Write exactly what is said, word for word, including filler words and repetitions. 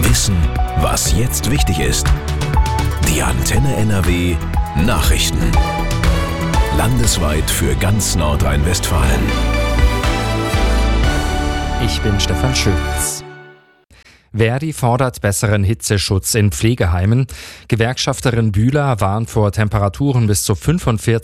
Wissen, was jetzt wichtig ist. Die Antenne N R W Nachrichten. Landesweit für ganz Nordrhein-Westfalen. Ich bin Stefan Schütz. Verdi fordert besseren Hitzeschutz in Pflegeheimen. Gewerkschafterin Bühler warnt vor Temperaturen bis zu fünfundvierzig